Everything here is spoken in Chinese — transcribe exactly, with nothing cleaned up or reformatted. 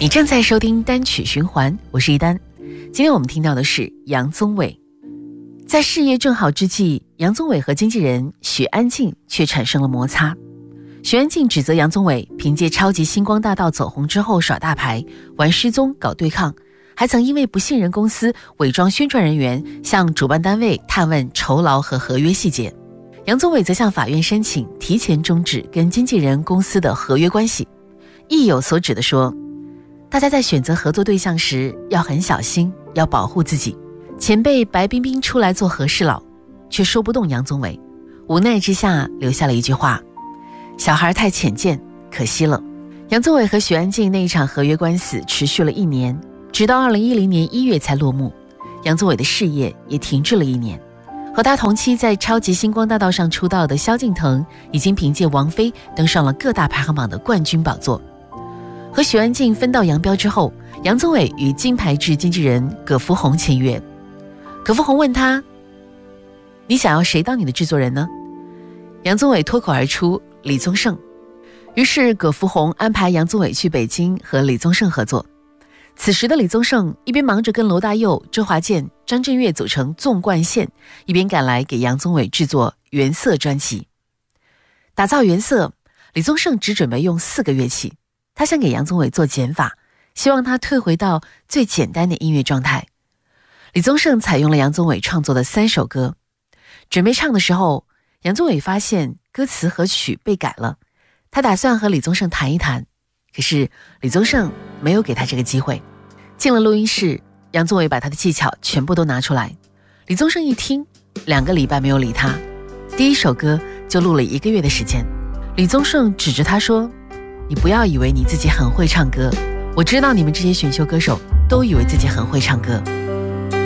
你正在收听单曲循环，我是一丹。今天我们听到的是杨宗纬。在事业正好之际，杨宗纬和经纪人许安静却产生了摩擦。许安静指责杨宗纬凭借超级星光大道走红之后耍大牌，玩失踪搞对抗，还曾因为不信任公司伪装宣传人员向主办单位探问酬劳和合约细节。杨宗纬则向法院申请提前终止跟经纪人公司的合约关系，意有所指地说，大家在选择合作对象时要很小心，要保护自己。前辈白冰冰出来做和事佬，却说不动杨宗纬，无奈之下留下了一句话：小孩太浅见，可惜了。杨宗纬和许安静那一场合约官司持续了一年，直到二零一零年一月才落幕。杨宗纬的事业也停滞了一年。和他同期在超级星光大道上出道的萧敬腾，已经凭借王菲登上了各大排行榜的冠军宝座。和许安静分道扬镳之后，杨宗纬与金牌制经纪人葛福洪签约。葛福洪问他，你想要谁当你的制作人呢？杨宗纬脱口而出，李宗盛。于是葛福洪安排杨宗纬去北京和李宗盛合作。此时的李宗盛一边忙着跟罗大佑、周华健、张震岳组成纵贯线，一边赶来给杨宗纬制作原色专辑。打造原色，李宗盛只准备用四个乐器，他想给杨宗纬做减法，希望他退回到最简单的音乐状态。李宗盛采用了杨宗纬创作的三首歌，准备唱的时候，杨宗纬发现歌词和曲被改了，他打算和李宗盛谈一谈，可是李宗盛没有给他这个机会。进了录音室，杨宗纬把他的技巧全部都拿出来，李宗盛一听，两个礼拜没有理他，第一首歌就录了一个月的时间。李宗盛指着他说，你不要以为你自己很会唱歌，我知道你们这些选秀歌手都以为自己很会唱歌。